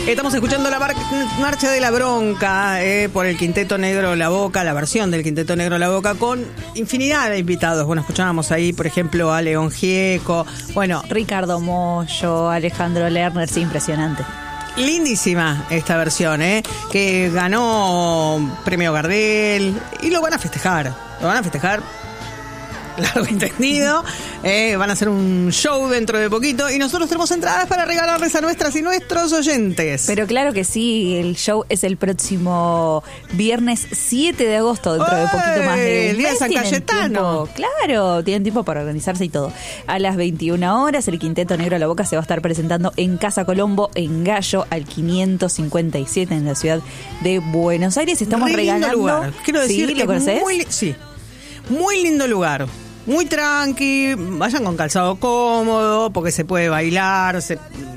Estamos escuchando la marcha de la bronca por el Quinteto Negro La Boca, la versión del Quinteto Negro La Boca, con infinidad de invitados. Bueno, escuchábamos ahí, por ejemplo, a León Gieco, bueno, Ricardo Mollo, Alejandro Lerner, sí, impresionante. Lindísima esta versión, que ganó premio Gardel y lo van a festejar. Largo entendido, van a hacer un show dentro de poquito y nosotros tenemos entradas para regalarles a nuestras y nuestros oyentes. Pero claro que sí, el show es el próximo viernes 7 de agosto, dentro de poquito más de un el día mes. de San Cayetano. Claro, tienen tiempo para organizarse y todo. A las 21 horas el Quinteto Negro La Boca se va a estar presentando en Casa Colombo, en Gallo, al 557 en la ciudad de Buenos Aires. Estamos regalando. Lindo lugar. Quiero decir, ¿Sí? ¿Lo conocés? Sí, muy lindo lugar. Muy tranqui, vayan con calzado cómodo, porque se puede bailar, se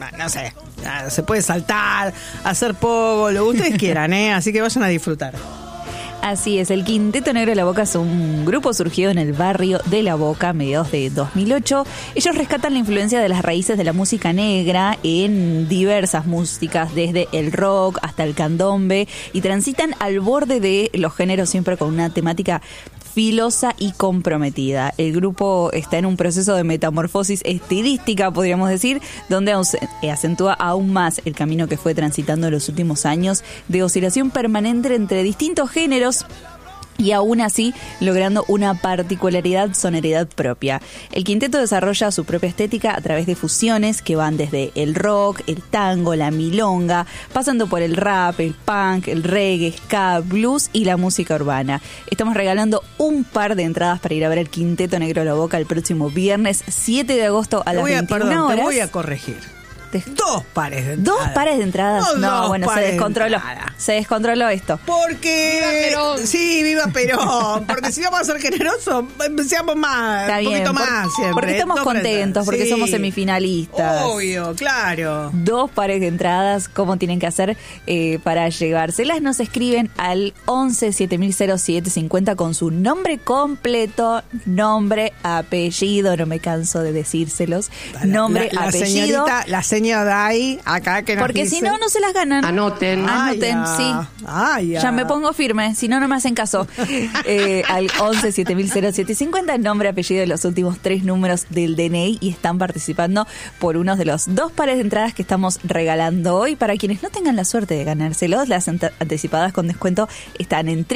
puede saltar, hacer pogo, lo que ustedes quieran, así que vayan a disfrutar. Así es, el Quinteto Negro de La Boca es un grupo surgido en el barrio de La Boca a mediados de 2008. Ellos rescatan la influencia de las raíces de la música negra en diversas músicas, desde el rock hasta el candombe, y transitan al borde de los géneros siempre con una temática filosa y comprometida. El grupo está en un proceso de metamorfosis estilística, podríamos decir, donde acentúa aún más el camino que fue transitando en los últimos años de oscilación permanente entre distintos géneros, y aún así logrando una particularidad, sonoridad propia. El quinteto desarrolla su propia estética a través de fusiones que van desde el rock, el tango, la milonga, pasando por el rap, el punk, el reggae, ska, blues y la música urbana. Estamos regalando un par de entradas para ir a ver el Quinteto Negro La Boca el próximo viernes 7 de agosto a las 21 horas. Te voy a corregir. 2 pares de entradas. 2 pares de entradas. No, bueno, se descontroló. Se descontroló esto. Porque. ¡Viva Perón! Sí, viva Perón. Porque si vamos a ser generosos, seamos más. Está bien, un poquito más siempre. Porque estamos contentos, porque sí, somos semifinalistas. Obvio, claro. 2 pares de entradas. ¿Cómo tienen que hacer para llevárselas? Nos escriben al 11 700750 con su nombre completo, nombre, apellido. No me canso de decírselos. Nombre, apellido. La señora Day, acá que nos porque dice, si no, no se las ganan. Anoten, sí. Ya me pongo firme, si no, no me hacen caso. Al 11 700750, nombre, apellido de los últimos 3 números del DNI, y están participando por uno de los 2 pares de entradas que estamos regalando hoy. Para quienes no tengan la suerte de ganárselos, las anticipadas con descuento están en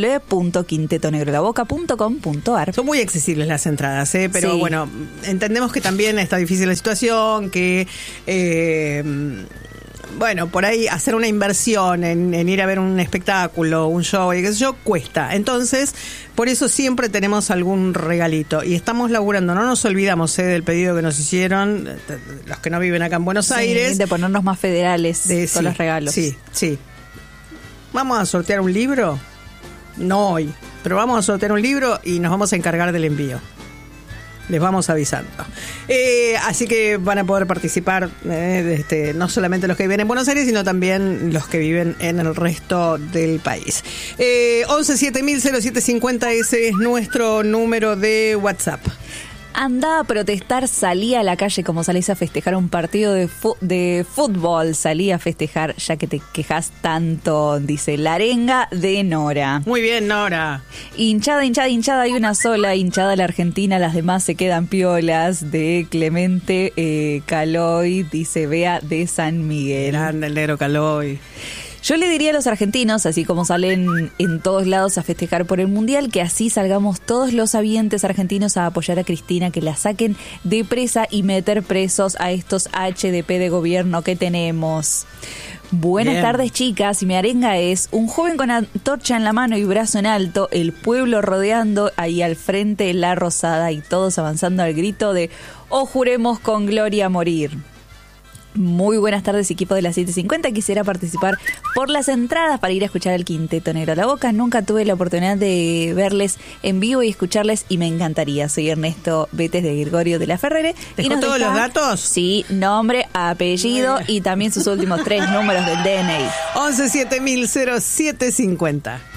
www.quintetonegrolaboca.com.ar. Son muy accesibles las entradas, pero sí. Bueno, entendemos que también está difícil la situación, que bueno, por ahí hacer una inversión en ir a ver un espectáculo, un show, y qué sé yo, cuesta. Entonces, por eso siempre tenemos algún regalito. Y estamos laburando, no nos olvidamos del pedido que nos hicieron los que no viven acá en Buenos Aires. De ponernos más federales con los regalos. Sí. ¿Vamos a sortear un libro? No hoy, pero vamos a sortear un libro y nos vamos a encargar del envío. Les vamos avisando. Así que van a poder participar no solamente los que viven en Buenos Aires, sino también los que viven en el resto del país. 11 700750, ese es nuestro número de WhatsApp. Anda a protestar, salí a la calle como salís a festejar un partido de fútbol. Salí a festejar ya que te quejas tanto, dice la arenga de Nora. Muy bien, Nora. Hinchada, hay una sola hinchada la Argentina, las demás se quedan piolas, de Clemente Caloy, dice Bea de San Miguel. Grande el negro Caloy. Yo le diría a los argentinos, así como salen en todos lados a festejar por el Mundial, que así salgamos todos los habientes argentinos a apoyar a Cristina, que la saquen de presa y meter presos a estos HDP de gobierno que tenemos. Buenas tardes, chicas. Y mi arenga es un joven con antorcha en la mano y brazo en alto, el pueblo rodeando ahí al frente la rosada y todos avanzando al grito de «Oh, juremos con gloria morir». Muy buenas tardes, equipo de las 750. Quisiera participar por las entradas para ir a escuchar al Quinteto Negro La Boca. Nunca tuve la oportunidad de verles en vivo y escucharles, y me encantaría. Soy Ernesto Betes de Gregorio de la Ferrere. ¿Dejó todos los datos? Sí, nombre, apellido y también sus últimos 3 números del DNI. 11 700750.